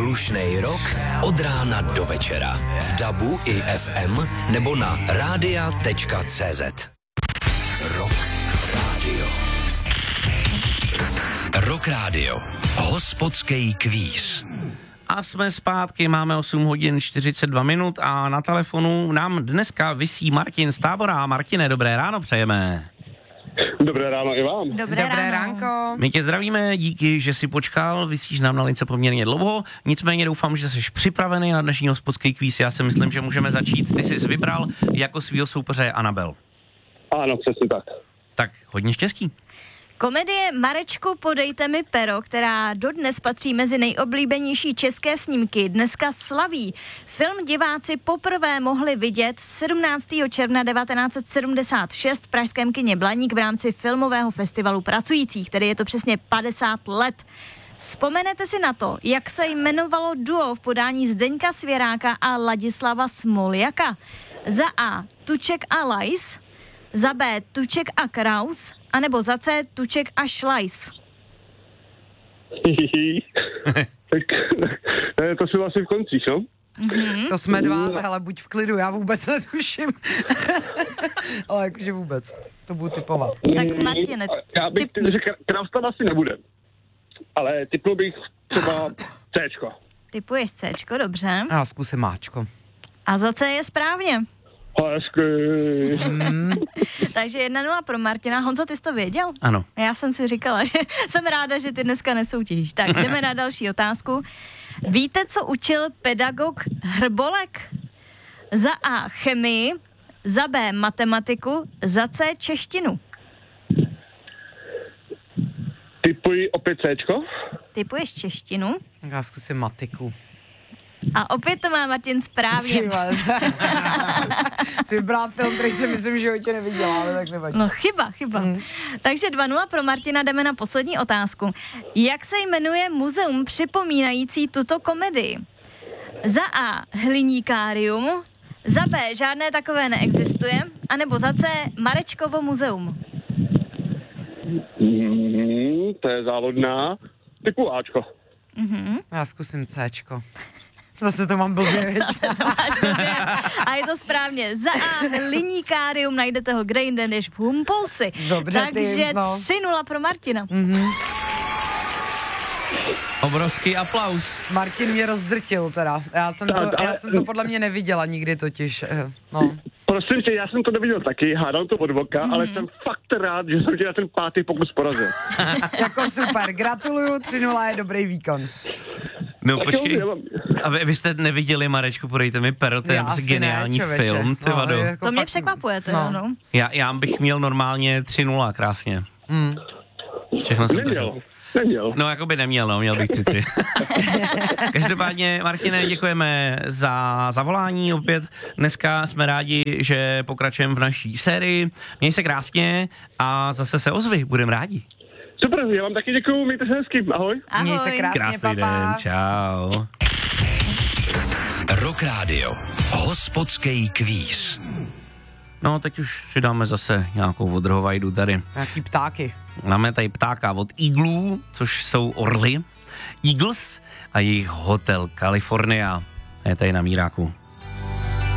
Slušnej rock od rána do večera. V DABu i FM nebo na radia.cz. Rock Radio. Rock Radio. Hospodský kvíz. A jsme zpátky, máme 8 hodin 42 minut a na telefonu nám dneska visí Martin z Tábora. Martine, dobré ráno přejeme. Dobré ráno i vám. Dobré ránko. My tě zdravíme, díky, že jsi počkal, visíš nám na lince poměrně dlouho, nicméně doufám, že jsi připravený na dnešní hospodský kvíz. Já si myslím, že můžeme začít. Ty jsi vybral jako svýho soupeře Anabel. Ano, přesně tak. Tak hodně štěstí. Komedie Marečku, podejte mi pero, která dodnes patří mezi nejoblíbenější české snímky, dneska slaví. Film diváci poprvé mohli vidět 17. června 1976 v pražském kině Blaník v rámci filmového festivalu pracujících, tedy je to přesně 50 let. Vzpomenete si na to, jak se jmenovalo duo v podání Zdeňka Svěráka a Ladislava Smoljaka? Za A. Tuček a Lajs, za B. Tuček a Kraus, anebo za C. Tuček a Šlajs. Tak to jsou asi v koncích, no? Mm-hmm. To jsme dva, hele, buď v klidu, já vůbec netuším. Ale jakože vůbec, to budu typovat. Tak Martine, já bych řekl, Kraus tam asi nebude. Ale typnul bych třeba Cčko. Typuješ Cčko, dobře. Já zkusím Máčko. A za C je správně. Hezky. Takže 1-0 pro Martina. Honzo, ty jsi to věděl? Ano. Já jsem si říkala, že jsem ráda, že ty dneska nesoutěžíš. Tak jdeme na další otázku. Víte, co učil pedagog Hrbolek? Za A chemii, za B matematiku, za C češtinu. Typuji opět Cčko. Typuješ češtinu? Já zkusím matiku. A opět to má Martin správně. Jsi vybral film, který si myslím, že ho tě neviděla, ale tak nevadí. No chyba. Takže 2-0 pro Martina, jdeme na poslední otázku. Jak se jmenuje muzeum připomínající tuto komedii? Za A Hliníkárium, za B žádné takové neexistuje, anebo za C Marečkovo muzeum. To je závodná. Typu Ačko. Já zkusím Cčko. Zase to mám blbě, víš. A je to správně. Za A Hliníkárium, najdete ho kde jinde než v Humpolci. Dobře, takže 3-0 pro Martina. Obrovský aplaus. Martin mě rozdrtil teda. Já jsem to podle mě neviděla nikdy totiž. No. Prosím tě, já jsem to neviděl taky, hádal to od voka, ale jsem fakt rád, že jsem tě na ten 5. pokus porazil. Jako super, gratuluju, 3-0 je dobrý výkon. No počkej, a vy jste neviděli Marečku, podejte mi pero, to je geniální film, ty vado. To mě překvapuje teda, no. Já bych měl normálně 3-0, krásně. Všechno jsem Neměl. No, jako by neměl, měl bych 3-3. Každopádně, Martine, děkujeme za volání opět. Dneska jsme rádi, že pokračujeme v naší sérii. Měj se krásně a zase se ozvi, budeme rádi. Super, já vám taky děkuju, mějte se hezky, ahoj. Ahoj. Měj se krásně, Krásný den, čau. Rock Radio. Hospodský kvíz. No, teď už si dáme zase nějakou odrhovajdu tady. Nějaký ptáky. Máme tady ptáka od Eaglů, což jsou orly. Eagles a jejich hotel California. Je tady na Míráku.